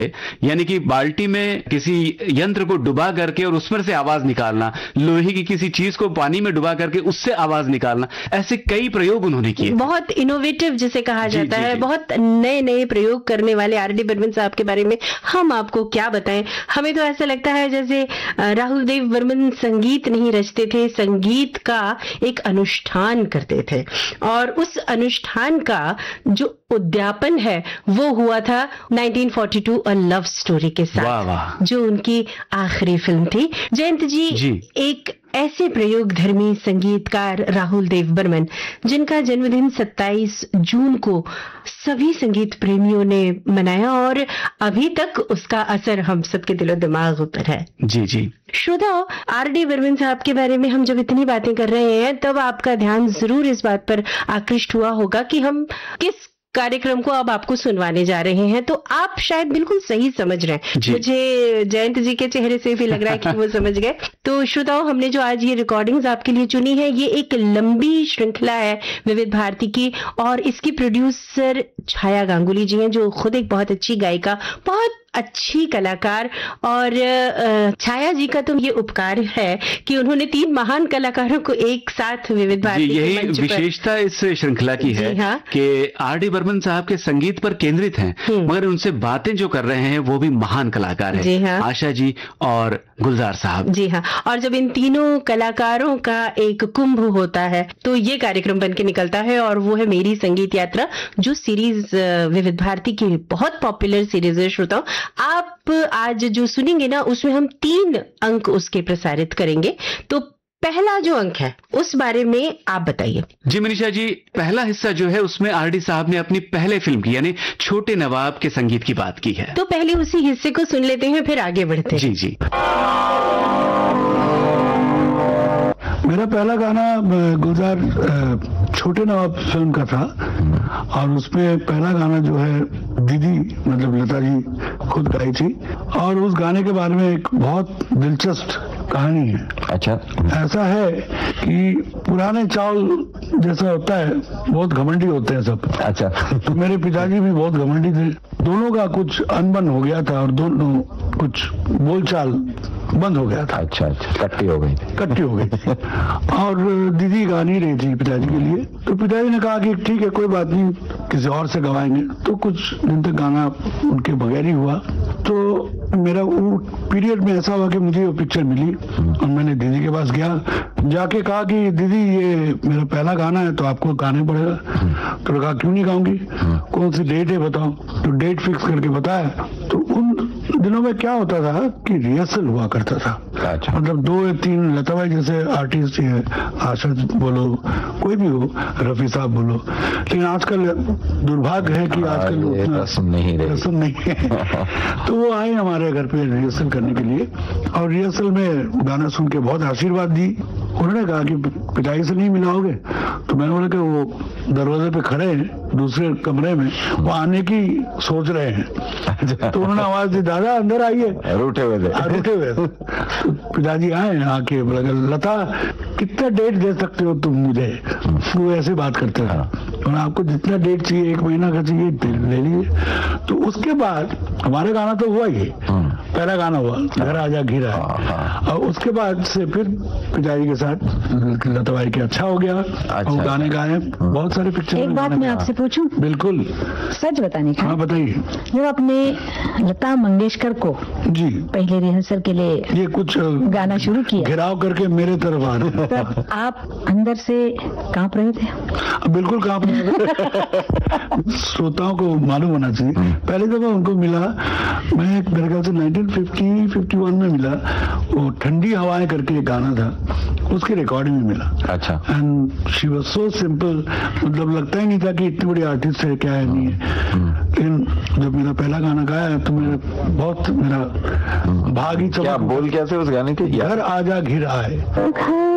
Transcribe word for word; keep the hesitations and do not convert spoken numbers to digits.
यानी कि बाल्टी में किसी यंत्र को डुबा करके और उसमें से आवाज निकालना, लोहे की किसी चीज को पानी में डुबा करके उससे आवाज निकालना, ऐसे कई प्रयोग उन्होंने किए। बहुत इनोवेटिव जिसे कहा जी, जाता जी, है, जी। बहुत नए नए प्रयोग करने वाले आर डी बर्मन साहब के बारे में हम आपको क्या बताएं। हमें तो ऐसा लगता है जैसे अ, राहुल देव बर्मन संगीत नहीं रचते थे, संगीत का एक अनुष्ठान करते थे, और उस अनुष्ठान का जो उद्यापन है वो हुआ था nineteen forty to a love story के वाह, साथ, वाह। जो उनकी आखिरी फिल्म थी। जयंत जी, जी। एक ऐसे प्रयोगधर्मी संगीतकार राहुल देव बर्मन, जिनका जन्मदिन सत्ताईस जून को सभी संगीत प्रेमियों ने मनाया और अभी तक उसका असर हम सबके दिलो दिमाग पर है। जी जी श्रोताओ, आर डी बर्मन साहब के बारे में हम जब इतनी बातें कर रहे हैं तब आपका ध्यान जरूर इस बात पर आकृष्ट हुआ होगा कि हम किस कार्यक्रम को अब आपको सुनवाने जा रहे हैं। तो आप शायद बिल्कुल सही समझ रहे हैं, मुझे जयंत जी के चेहरे से भी लग रहा है कि वो समझ गए। तो श्रोताओं, हमने जो आज ये रिकॉर्डिंग्स आपके लिए चुनी है, ये एक लंबी श्रृंखला है विविध भारती की, और इसकी प्रोड्यूसर छाया गांगुली जी हैं, जो खुद एक बहुत अच्छी गायिका, बहुत अच्छी कलाकार, और अ, छाया जी का तो ये उपकार है कि उन्होंने तीन महान कलाकारों को एक साथ विविध भारती जी, के यही मंच पर- विशेषता इस श्रृंखला की है हाँ। कि आर डी बर्मन साहब के संगीत पर केंद्रित हैं, मगर उनसे बातें जो कर रहे हैं वो भी महान कलाकार जी हैं, हाँ। आशा जी और गुलजार साहब। जी हाँ, और जब इन तीनों कलाकारों का एक कुंभ होता है तो ये कार्यक्रम बन के निकलता है, और वो है मेरी संगीत यात्रा, जो सीरीज अ, विविध भारती की बहुत पॉपुलर सीरीज है। श्रोताओं, आप आज जो सुनेंगे ना, उसमें हम तीन अंक उसके प्रसारित करेंगे। तो पहला जो अंक है उस बारे में आप बताइए। जी मनीषा जी, पहला हिस्सा जो है उसमें आर डी साहब ने अपनी पहले फिल्म की यानी छोटे नवाब के संगीत की बात की है। तो पहले उसी हिस्से को सुन लेते हैं, फिर आगे बढ़ते हैं। जी जी मेरा पहला गाना अ, गुलजार अ, छोटे नवाब फिल्म का था, और उसमें पहला गाना जो है दीदी मतलब लता जी खुद गाई थी, और उस गाने के बारे में एक बहुत दिलचस्प कहानी है। अच्छा। ऐसा है कि पुराने चावल जैसा होता है, बहुत घमंडी होते हैं सब। अच्छा। तो मेरे पिताजी भी बहुत घमंडी थे, दोनों का कुछ अनबन हो गया था और दोनों कुछ बोलचाल बंद हो गया था। अच्छा अच्छा, कट्टी हो गई थी। कट्टी हो गई थी और दीदी गा नहीं रही थी पिताजी के लिए, तो पिताजी ने कहा कि ठीक है कोई बात नहीं, किसी और से गवाएंगे। तो कुछ दिन तक गाना उनके बगैर ही हुआ। तो मेरा वो पीरियड में ऐसा हुआ कि मुझे वो पिक्चर मिली और मैंने दीदी के पास गया, जाके कहा कि दीदी ये मेरा पहला गाना है तो आपको गाने पड़ेगा। तो कहा क्यों नहीं गाऊंगी, कौन सी डेट है बताओ। तो डेट फिक्स करके बताया। तो उन दिनों में क्या होता था कि रिहर्सल हुआ करता था। अच्छा। मतलब दो या तीन लता भाई जैसे आर्टिस्ट है, आशा बोलो कोई भी हो, रफी साहब बोलो, लेकिन आजकल दुर्भाग्य है कि आजकल ये उतना रस्म नहीं रही। रस्म नहीं है। तो वो आए हमारे घर पे रिहर्सल करने के लिए, और रिहर्सल में गाना सुन के बहुत आशीर्वाद दी। उन्होंने कहा कि पिताजी से नहीं मिलाओगे, तो मैंने बोला कि वो दरवाजे पे खड़े हैं दूसरे कमरे में, वो आने की सोच रहे हैं। तो उन्होंने आवाज दी, दादा अंदर आइए। रूठे हुए थे। रूठे हुए थे। तो पिताजी आए आके बोला कि लता कितना डेट दे सकते हो तुम मुझे, वो ऐसे बात करते थे। और आपको जितना डेट चाहिए, एक महीना का चाहिए ले लीजिए। तो उसके बाद हमारा गाना तो हुआ ही, पहला गाना हुआ घर आजा घिरा, और उसके बाद से फिर पिताजी के साथ लता भाई के अच्छा हो गया। अच्छा, और गाने गाए बहुत सारे पिक्चर। एक बात मैं आपसे पूछूं, बिल्कुल सच बताने का। हाँ बताइए। जब आपने लता मंगेशकर को जी पहले रिहर्सल के लिए ये कुछ अ, गाना शुरू किया, घिराव करके मेरे तरफ आ रहे तब आप अंदर से कांप रहे थे? हैं। बिल्कुल कांप रहे थे। श्रोताओं को मालूम होना चाहिए, पहले जब मैं उनको मिला, मैं मेरे ख्याल से नाइनटीन फिफ्टी फिफ्टी वन में मिला, वो ठंडी हवाएं करके एक गाना था, उसकी रिकॉर्डिंग में मिला। अच्छा। And she was so simple, मतलब लगता ही नहीं था कि इतनी बड़ी आर्टिस्ट है, क्या है नहीं है। लेकिन जब मेरा पहला गाना गाया तो मेरे बहुत मेरा भाग ही क्या चमक। बोल कैसे उस गाने के? घर आजा घिर आए, घर